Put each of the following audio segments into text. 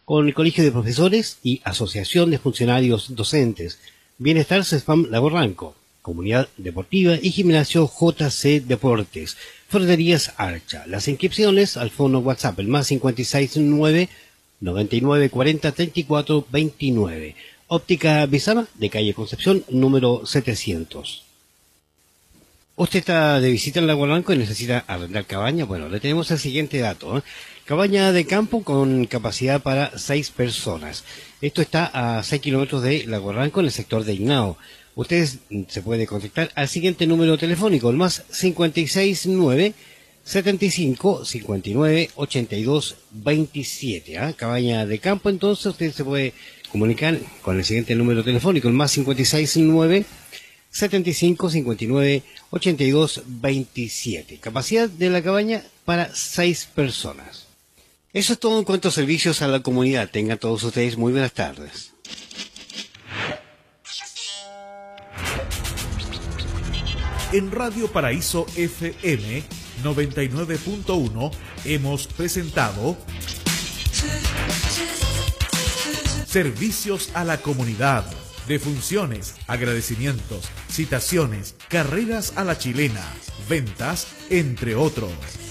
con el Colegio de Profesores y Asociación de Funcionarios Docentes, Bienestar CESFAM Lago Ranco, Comunidad Deportiva y Gimnasio JC Deportes, Ferreterías Archa. Las inscripciones al fono WhatsApp, el más 569 99 40 34 29. Óptica Bizama, de calle Concepción, número 700. ¿Usted está de visita en Lago Ranco y necesita arrendar cabaña? Bueno, le tenemos el siguiente dato, Cabaña de campo con capacidad para 6 personas. Esto está a 6 kilómetros de Lago Ranco, en el sector de Ignao. Ustedes se puede contactar al siguiente número telefónico, el más 569 75 59 82 27. Cabaña de campo, entonces usted se puede comunicar con el siguiente número telefónico, el más 569 75 59 82 27. Capacidad de la cabaña para 6 personas. Eso es todo en cuanto a servicios a la comunidad. Tengan todos ustedes muy buenas tardes. En Radio Paraíso FM 99.1 hemos presentado Servicios a la Comunidad, defunciones, agradecimientos, citaciones, carreras a la chilena, ventas, entre otros.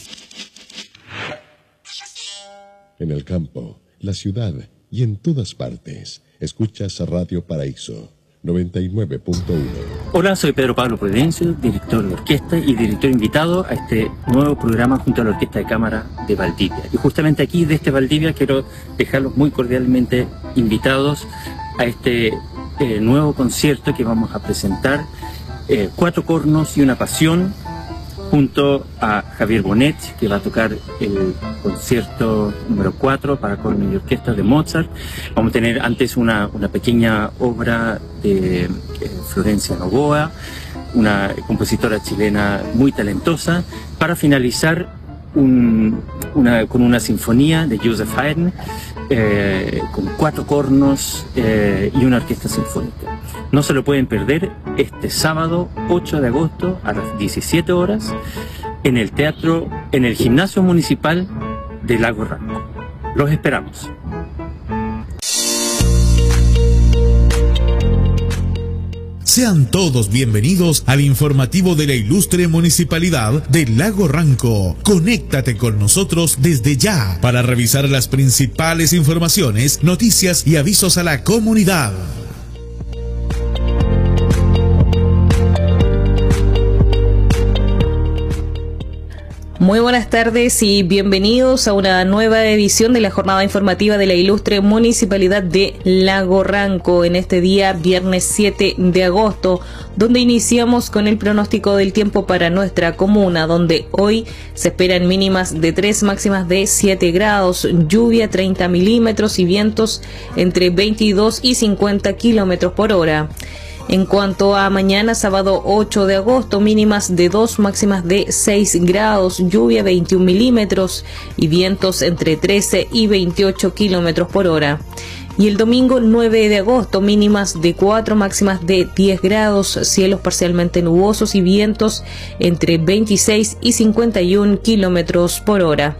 En el campo, la ciudad y en todas partes, escuchas a Radio Paraíso 99.1. Hola, soy Pedro Pablo Prudencio, director de orquesta y director invitado a este nuevo programa junto a la Orquesta de Cámara de Valdivia. Y justamente aquí, desde Valdivia, quiero dejarlos muy cordialmente invitados a este nuevo concierto que vamos a presentar, 4 cornos y una pasión, junto a Javier Bonet, que va a tocar el concierto número 4 para corno y orquesta de Mozart. Vamos a tener antes una pequeña obra de Florencia Novoa, una compositora chilena muy talentosa, para finalizar con una sinfonía de Joseph Haydn, con 4 cornos y una orquesta sinfónica. No se lo pueden perder este sábado 8 de agosto a las 17 horas en el Gimnasio Municipal de Lago Ranco. Los esperamos. Sean todos bienvenidos al informativo de la ilustre Municipalidad de Lago Ranco. Conéctate con nosotros desde ya para revisar las principales informaciones, noticias y avisos a la comunidad. Muy buenas tardes y bienvenidos a una nueva edición de la jornada informativa de la ilustre Municipalidad de Lago Ranco en este día viernes 7 de agosto, donde iniciamos con el pronóstico del tiempo para nuestra comuna, donde hoy se esperan mínimas de 3, máximas de 7 grados, lluvia 30 milímetros y vientos entre 22 y 50 kilómetros por hora. En cuanto a mañana, sábado 8 de agosto, mínimas de 2, máximas de 6 grados, lluvia 21 milímetros y vientos entre 13 y 28 kilómetros por hora. Y el domingo 9 de agosto, mínimas de 4, máximas de 10 grados, cielos parcialmente nubosos y vientos entre 26 y 51 kilómetros por hora.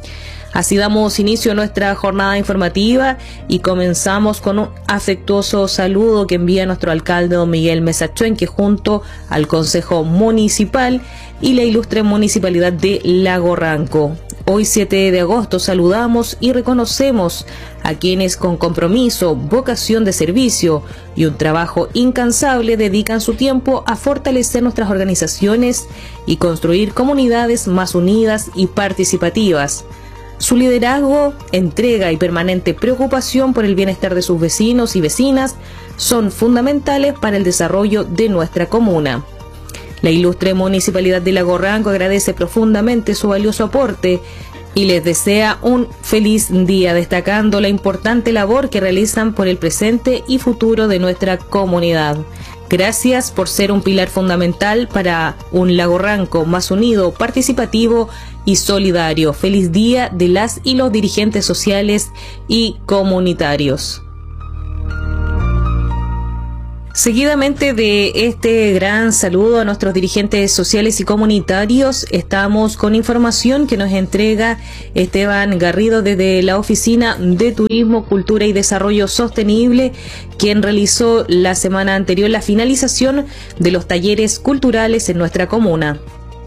Así damos inicio a nuestra jornada informativa y comenzamos con un afectuoso saludo que envía nuestro alcalde don Miguel Mesachuen, que junto al Consejo Municipal y la ilustre Municipalidad de Lago Ranco. Hoy 7 de agosto saludamos y reconocemos a quienes con compromiso, vocación de servicio y un trabajo incansable dedican su tiempo a fortalecer nuestras organizaciones y construir comunidades más unidas y participativas. Su liderazgo, entrega y permanente preocupación por el bienestar de sus vecinos y vecinas son fundamentales para el desarrollo de nuestra comuna. La ilustre Municipalidad de Lago Ranco agradece profundamente su valioso aporte y les desea un feliz día, destacando la importante labor que realizan por el presente y futuro de nuestra comunidad. Gracias por ser un pilar fundamental para un Lago Ranco más unido, participativo y solidario. Feliz día de las y los dirigentes sociales y comunitarios. Seguidamente de este gran saludo a nuestros dirigentes sociales y comunitarios, estamos con información que nos entrega Esteban Garrido desde la Oficina de Turismo, Cultura y Desarrollo Sostenible, quien realizó la semana anterior la finalización de los talleres culturales en nuestra comuna.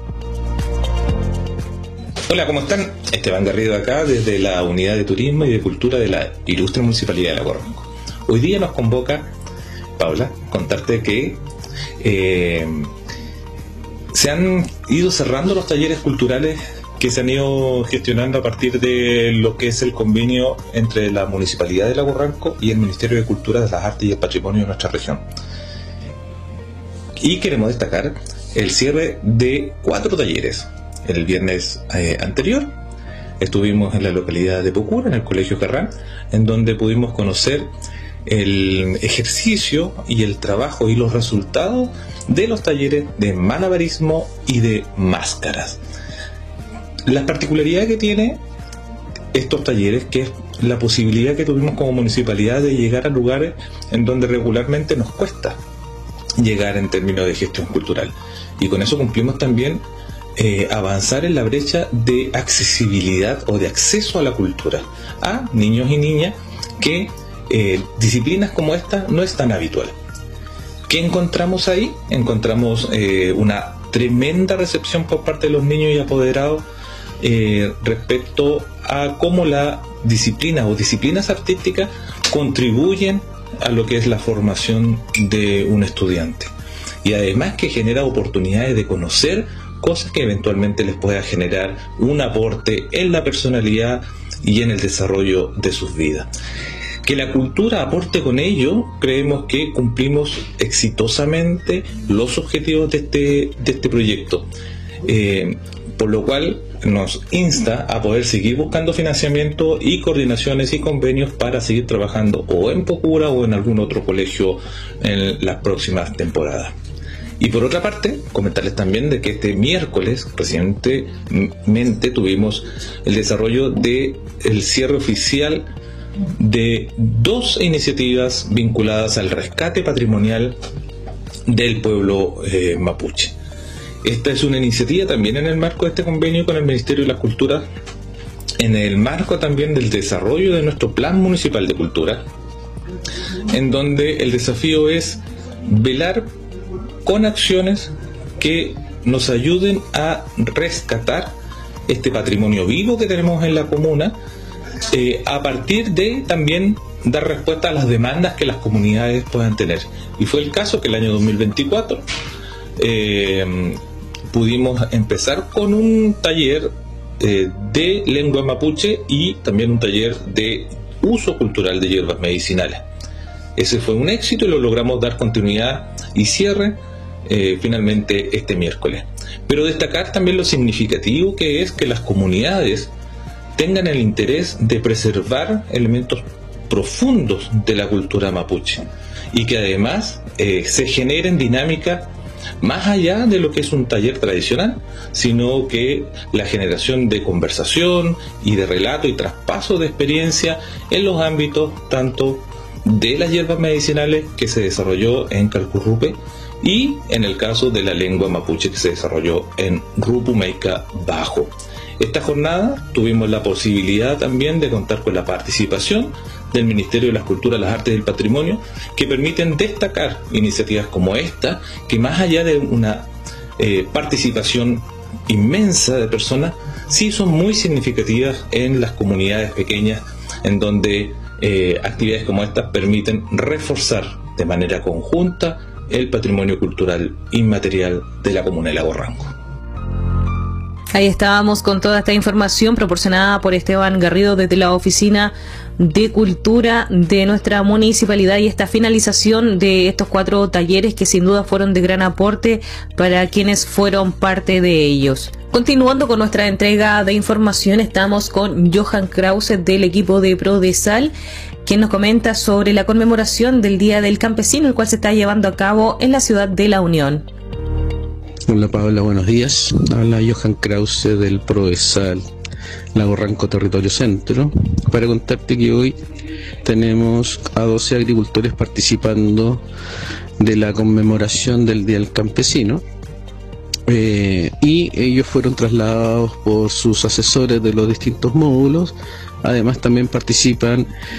Hola, ¿cómo están? Esteban Garrido acá desde la Unidad de Turismo y de Cultura de la Ilustre Municipalidad de Lago Ranco. Hoy día nos convoca, Paula, contarte que se han ido cerrando los talleres culturales que se han ido gestionando a partir de lo que es el convenio entre la Municipalidad de Lago Ranco y el Ministerio de Cultura, de las Artes y el Patrimonio de nuestra región. Y queremos destacar el cierre de 4 talleres. El viernes anterior estuvimos en la localidad de Pucura, en el Colegio Carrán, en donde pudimos conocer el ejercicio y el trabajo y los resultados de los talleres de malabarismo y de máscaras. La particularidad que tiene estos talleres, que es la posibilidad que tuvimos como municipalidad de llegar a lugares en donde regularmente nos cuesta llegar en términos de gestión cultural, y con eso cumplimos también avanzar en la brecha de accesibilidad o de acceso a la cultura a niños y niñas que disciplinas como esta no es tan habitual. ¿Qué encontramos ahí? Encontramos una tremenda recepción por parte de los niños y apoderados respecto a cómo las disciplinas o disciplinas artísticas contribuyen a lo que es la formación de un estudiante, y además que genera oportunidades de conocer cosas que eventualmente les pueda generar un aporte en la personalidad y en el desarrollo de sus vidas. Que la cultura aporte con ello, creemos que cumplimos exitosamente los objetivos de este proyecto, por lo cual nos insta a poder seguir buscando financiamiento y coordinaciones y convenios para seguir trabajando o en Pucura o en algún otro colegio en las próximas temporadas. Y por otra parte, comentarles también de que este miércoles recientemente tuvimos el desarrollo del cierre oficial de 2 iniciativas vinculadas al rescate patrimonial del pueblo mapuche. Esta es una iniciativa también en el marco de este convenio con el Ministerio de la Cultura, en el marco también del desarrollo de nuestro Plan Municipal de Cultura, en donde el desafío es velar con acciones que nos ayuden a rescatar este patrimonio vivo que tenemos en la comuna, a partir de también dar respuesta a las demandas que las comunidades puedan tener. Y fue el caso que el año 2024 pudimos empezar con un taller de lengua mapuche y también un taller de uso cultural de hierbas medicinales. Ese fue un éxito y lo logramos dar continuidad y cierre finalmente este miércoles. Pero destacar también lo significativo que es que las comunidades tengan el interés de preservar elementos profundos de la cultura mapuche y que además se generen dinámicas más allá de lo que es un taller tradicional, sino que la generación de conversación y de relato y traspaso de experiencia en los ámbitos tanto de las hierbas medicinales que se desarrolló en Calcurrupe y en el caso de la lengua mapuche que se desarrolló en Rupumeica Bajo. Esta jornada tuvimos la posibilidad también de contar con la participación del Ministerio de las Culturas, las Artes y el Patrimonio, que permiten destacar iniciativas como esta, que más allá de una participación inmensa de personas, sí son muy significativas en las comunidades pequeñas, en donde actividades como estas permiten reforzar de manera conjunta el patrimonio cultural inmaterial de la comuna de Lago Ranco. Ahí estábamos con toda esta información proporcionada por Esteban Garrido desde la Oficina de Cultura de nuestra municipalidad y esta finalización de estos 4 talleres que sin duda fueron de gran aporte para quienes fueron parte de ellos. Continuando con nuestra entrega de información, estamos con Johan Krause del equipo de Prodesal, quien nos comenta sobre la conmemoración del Día del Campesino, el cual se está llevando a cabo en la ciudad de La Unión. Hola Paula, buenos días. Habla Johan Krause del Prodesal, Lago Ranco Territorio Centro, para contarte que hoy tenemos a 12 agricultores participando de la conmemoración del Día del Campesino, y ellos fueron trasladados por sus asesores de los distintos módulos. Además también participan